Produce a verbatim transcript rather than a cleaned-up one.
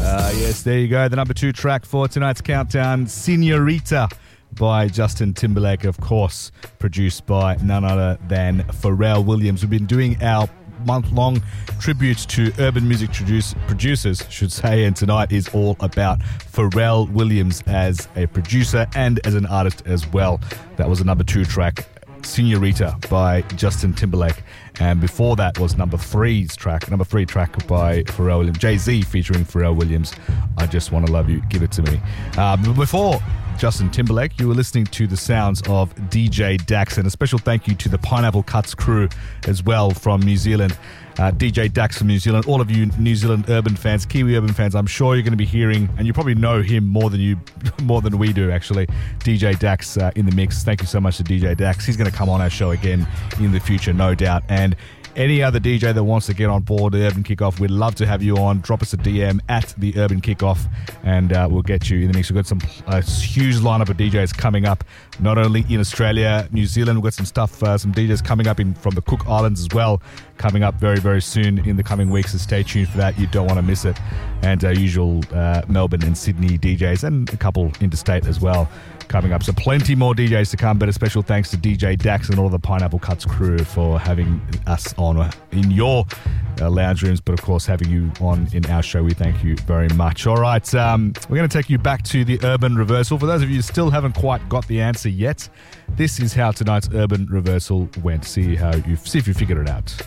Uh, yes, there you go. The number two track for tonight's countdown, Senorita by Justin Timberlake, of course, produced by none other than Pharrell Williams. We've been doing our month-long tribute to urban music produce, producers, should say, and tonight is all about Pharrell Williams as a producer and as an artist as well. That was the number two track, Senorita by Justin Timberlake, and before that was number three's track, number three track by Pharrell Williams, Jay-Z featuring Pharrell Williams, I Just Wanna Love You, Give It To Me. Uh, but before Justin Timberlake, you were listening to the sounds of D J Dax, and a special thank you to the Pineapple Cuts crew as well from New Zealand. Uh, D J Dax from New Zealand, all of you New Zealand urban fans, Kiwi urban fans, I'm sure you're going to be hearing, and you probably know him more than you, more than we do actually, D J Dax uh, in the mix. Thank you so much to D J Dax. He's going to come on our show again in the future, no doubt. And any other D J that wants to get on board the Urban Kickoff, we'd love to have you on. Drop us a D M at the Urban Kickoff, and uh, we'll get you in the mix. We've got some a huge lineup of D Js coming up, not only in Australia, New Zealand. We've got some stuff, uh, some D Js coming up in from the Cook Islands as well, coming up very, very soon in the coming weeks. So stay tuned for that. You don't want to miss it. And our usual uh, Melbourne and Sydney D Js, and a couple interstate as well, coming up. So plenty more D Js to come, but a special thanks to D J Dax and all the Pineapple Cuts crew for having us on in your uh, lounge rooms, but of course having you on in our show. We thank you very much. All right, um, we're going to take you back to the Urban Reversal. For those of you who still haven't quite got the answer yet, this is how tonight's Urban Reversal went. See how you see if you figured it out.